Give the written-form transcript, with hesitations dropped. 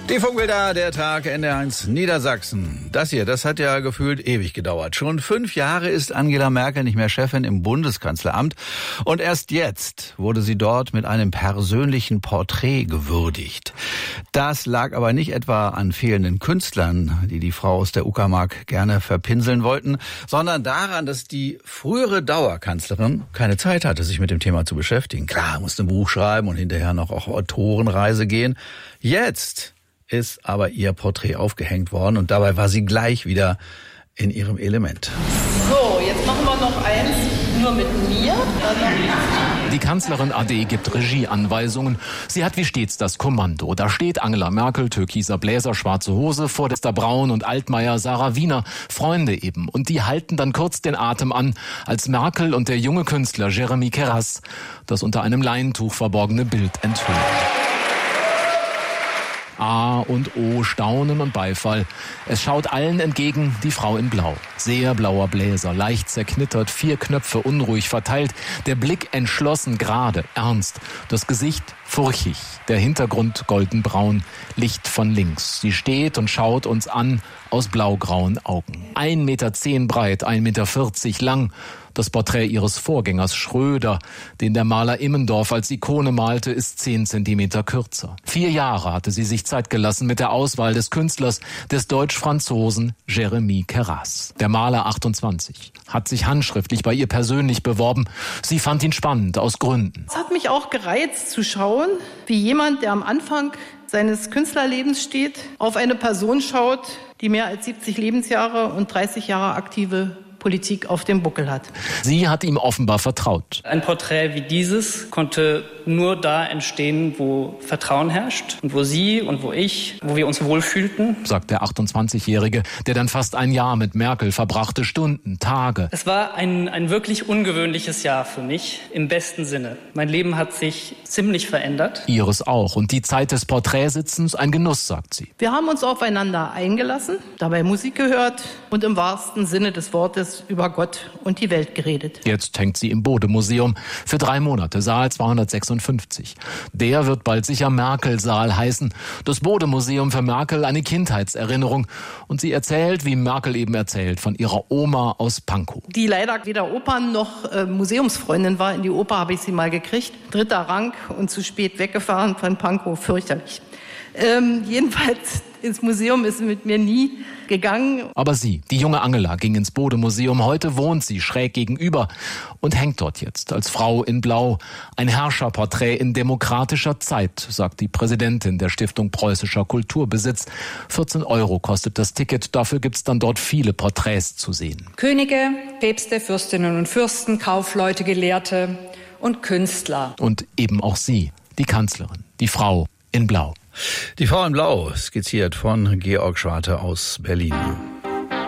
Die Funkbilder, der Tag, NDR1 Niedersachsen. Das hier, das hat ja gefühlt ewig gedauert. Schon 5 Jahre ist Angela Merkel nicht mehr Chefin im Bundeskanzleramt. Und erst jetzt wurde sie dort mit einem persönlichen Porträt gewürdigt. Das lag aber nicht etwa an fehlenden Künstlern, die die Frau aus der Uckermark gerne verpinseln wollten, sondern daran, dass die frühere Dauerkanzlerin keine Zeit hatte, sich mit dem Thema zu beschäftigen. Klar, musste ein Buch schreiben und hinterher noch auf Autorenreise gehen. Jetzt ist aber ihr Porträt aufgehängt worden und dabei war sie gleich wieder in ihrem Element. So, jetzt machen wir noch eins nur mit mir. Die Kanzlerin AD gibt Regieanweisungen. Sie hat wie stets das Kommando. Da steht Angela Merkel, türkiser Bläser, schwarze Hose, vor Dester Braun und Altmaier, Sarah Wiener, Freunde eben. Und die halten dann kurz den Atem an, als Merkel und der junge Künstler Jeremy Keras das unter einem Leintuch verborgene Bild enthüllen. A und O, Staunen und Beifall. Es schaut allen entgegen die Frau in Blau. Sehr blauer Bläser, leicht zerknittert, 4 Knöpfe unruhig verteilt. Der Blick entschlossen, gerade, ernst. Das Gesicht furchig, der Hintergrund goldenbraun, Licht von links. Sie steht und schaut uns an aus blaugrauen Augen. 1,10 Meter breit, 1,40 Meter lang. Das Porträt ihres Vorgängers Schröder, den der Maler Immendorf als Ikone malte, ist 10 Zentimeter kürzer. 4 Jahre hatte sie sich Zeit gelassen mit der Auswahl des Künstlers, des Deutsch-Franzosen Jeremy Keras. Der Maler 28 hat sich handschriftlich bei ihr persönlich beworben. Sie fand ihn spannend, aus Gründen. Es hat mich auch gereizt zu schauen, wie jemand, der am Anfang seines Künstlerlebens steht, auf eine Person schaut, die mehr als 70 Lebensjahre und 30 Jahre aktive Politik auf dem Buckel hat. Sie hat ihm offenbar vertraut. Ein Porträt wie dieses konnte nur da entstehen, wo Vertrauen herrscht und wo Sie und wo ich, wo wir uns wohlfühlten, sagt der 28-Jährige, der dann fast ein Jahr mit Merkel verbrachte, Stunden, Tage. Es war ein wirklich ungewöhnliches Jahr für mich, im besten Sinne. Mein Leben hat sich ziemlich verändert. Ihres auch. Und die Zeit des Porträtsitzens ein Genuss, sagt sie. Wir haben uns aufeinander eingelassen, dabei Musik gehört und im wahrsten Sinne des Wortes über Gott und die Welt geredet. Jetzt hängt sie im Bode-Museum für 3 Monate, Saal 256. Der wird bald sicher Merkel-Saal heißen. Das Bode-Museum für Merkel eine Kindheitserinnerung. Und sie erzählt, wie Merkel eben erzählt, von ihrer Oma aus Pankow. Die leider weder Opern noch Museumsfreundin war. In die Oper habe ich sie mal gekriegt. 3. Rang und zu spät weggefahren von Pankow, fürchterlich. Jedenfalls ins Museum ist sie mit mir nie gegangen. Aber sie, die junge Angela, ging ins Bode-Museum. Heute wohnt sie schräg gegenüber und hängt dort jetzt als Frau in Blau. Ein Herrscherporträt in demokratischer Zeit, sagt die Präsidentin der Stiftung Preußischer Kulturbesitz. 14 € kostet das Ticket. Dafür gibt's dann dort viele Porträts zu sehen. Könige, Päpste, Fürstinnen und Fürsten, Kaufleute, Gelehrte und Künstler. Und eben auch sie, die Kanzlerin, die Frau in Blau. Die Frau in Blau, skizziert von Georg Schwarte aus Berlin.